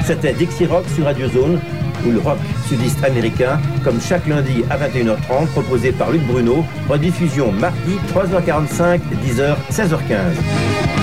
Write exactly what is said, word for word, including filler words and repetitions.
C'était Dixie Rock sur Radio Zone, ou le rock sudiste américain, comme chaque lundi à vingt et une heures trente, proposé par Luc Bruno, rediffusion mardi trois heures quarante-cinq, dix heures, seize heures quinze.